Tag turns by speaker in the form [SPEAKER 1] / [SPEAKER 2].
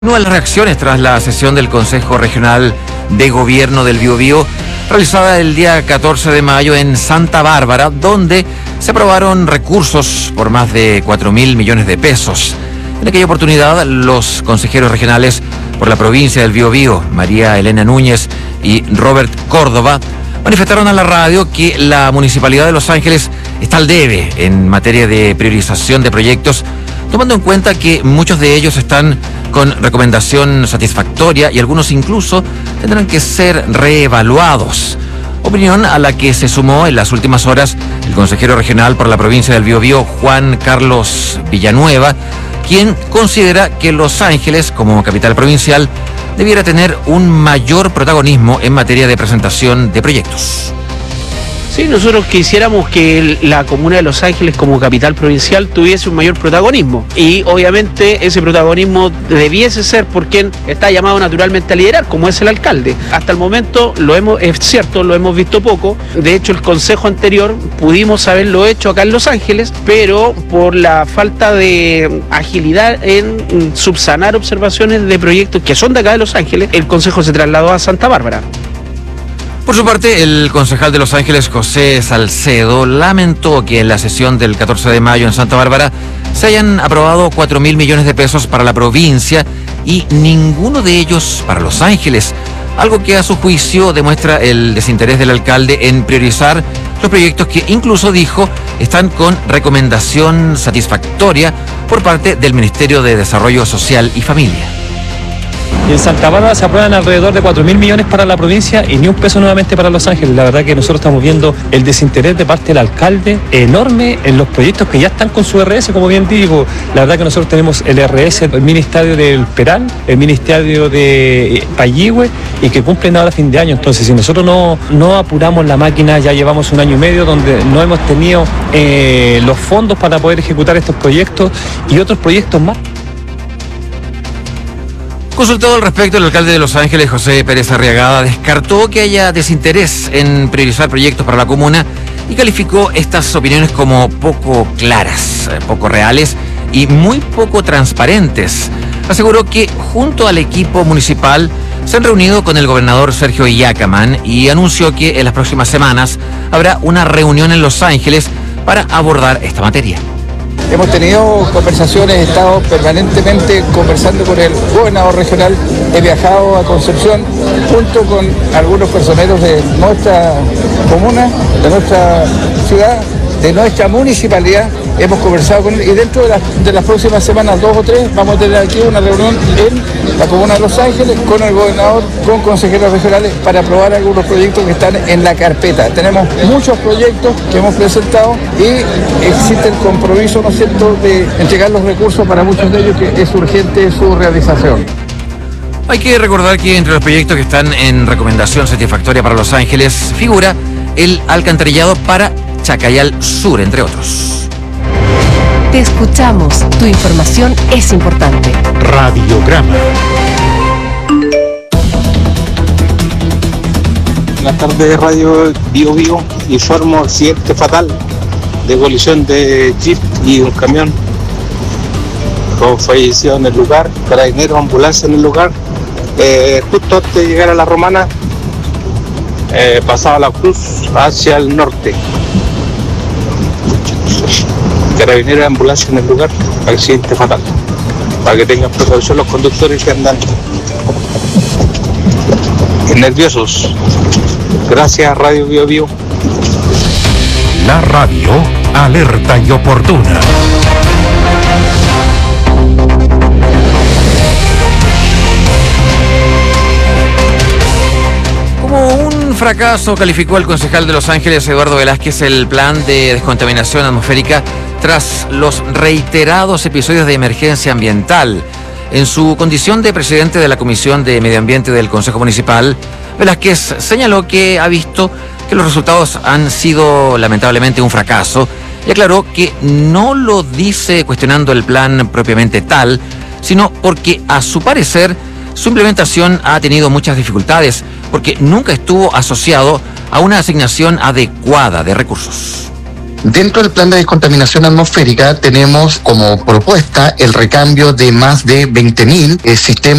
[SPEAKER 1] Las reacciones tras la sesión del Consejo Regional de Gobierno del Biobío realizada el día 14 de mayo en Santa Bárbara, donde se aprobaron recursos por más de 4.000 millones de pesos. En aquella oportunidad, los consejeros regionales por la provincia del Biobío, María Elena Núñez y Robert Córdoba, manifestaron a la radio que la Municipalidad de Los Ángeles está al debe en materia de priorización de proyectos, tomando en cuenta que muchos de ellos están con recomendación satisfactoria y algunos incluso tendrán que ser reevaluados. Opinión a la que se sumó en las últimas horas el consejero regional por la provincia del Biobío, Juan Carlos Villanueva, quien considera que Los Ángeles, como capital provincial, debiera tener un mayor protagonismo en materia de presentación de proyectos.
[SPEAKER 2] Sí, nosotros quisiéramos que la comuna de Los Ángeles como capital provincial tuviese un mayor protagonismo y obviamente ese protagonismo debiese ser por quien está llamado naturalmente a liderar, como es el alcalde. Hasta el momento es cierto, lo hemos visto poco. De hecho, el consejo anterior pudimos haberlo hecho acá en Los Ángeles, pero por la falta de agilidad en subsanar observaciones de proyectos que son de acá de Los Ángeles, el consejo se trasladó a Santa Bárbara.
[SPEAKER 1] Por su parte, el concejal de Los Ángeles, José Salcedo, lamentó que en la sesión del 14 de mayo en Santa Bárbara se hayan aprobado 4.000 millones de pesos para la provincia y ninguno de ellos para Los Ángeles, algo que a su juicio demuestra el desinterés del alcalde en priorizar los proyectos que incluso dijo están con recomendación satisfactoria por parte del Ministerio de Desarrollo Social y Familia.
[SPEAKER 3] Y en Santa Bárbara se aprueban alrededor de 4.000 millones para la provincia y ni un peso nuevamente para Los Ángeles. La verdad que nosotros estamos viendo el desinterés de parte del alcalde enorme en los proyectos que ya están con su RS, como bien digo. La verdad que nosotros tenemos el RS, el Ministerio del Peral, el Ministerio de Payihue y que cumplen ahora a fin de año. Entonces, si nosotros no apuramos la máquina, ya llevamos 1 año y medio donde no hemos tenido los fondos para poder ejecutar estos proyectos y otros proyectos más.
[SPEAKER 1] Consultado al respecto, el alcalde de Los Ángeles, José Pérez Arriagada, descartó que haya desinterés en priorizar proyectos para la comuna y calificó estas opiniones como poco claras, poco reales y muy poco transparentes. Aseguró que junto al equipo municipal se han reunido con el gobernador Sergio Iacamán y anunció que en las próximas semanas habrá una reunión en Los Ángeles para abordar esta materia.
[SPEAKER 4] Hemos tenido conversaciones, he estado permanentemente conversando con el gobernador regional, he viajado a Concepción junto con algunos personeros de nuestra comuna, de nuestra ciudad, de nuestra municipalidad. Hemos conversado con él y dentro de las próximas semanas, 2 o 3, vamos a tener aquí una reunión en la comuna de Los Ángeles con el gobernador, con consejeros regionales para aprobar algunos proyectos que están en la carpeta. Tenemos muchos proyectos que hemos presentado y existe el compromiso, ¿no es cierto?, de entregar los recursos para muchos de ellos, que es urgente su realización.
[SPEAKER 1] Hay que recordar que entre los proyectos que están en recomendación satisfactoria para Los Ángeles figura el alcantarillado para Chacayal Sur, entre otros.
[SPEAKER 5] Te escuchamos. Tu información es importante.
[SPEAKER 6] Radiograma.
[SPEAKER 7] Buenas tardes, Radio Biobío. Informo accidente fatal de colisión de jeep y un camión con fallecido en el lugar, carabineros, ambulancia en el lugar, justo antes de llegar a La Romana, pasaba la cruz hacia el norte. Carabineros, ambulancia en el lugar, accidente fatal. Para que tengan precaución los conductores que andan nerviosos. Gracias, Radio Biobío.
[SPEAKER 6] La radio alerta y oportuna.
[SPEAKER 1] Como un fracaso calificó el concejal de Los Ángeles, Eduardo Velázquez, el plan de descontaminación atmosférica tras los reiterados episodios de emergencia ambiental. En su condición de presidente de la Comisión de Medio Ambiente del Consejo Municipal, Velázquez señaló que ha visto que los resultados han sido lamentablemente un fracaso y aclaró que no lo dice cuestionando el plan propiamente tal, sino porque a su parecer su implementación ha tenido muchas dificultades porque nunca estuvo asociado a una asignación adecuada de recursos.
[SPEAKER 8] Dentro del plan de descontaminación atmosférica tenemos como propuesta el recambio de más de 20.000 sistemas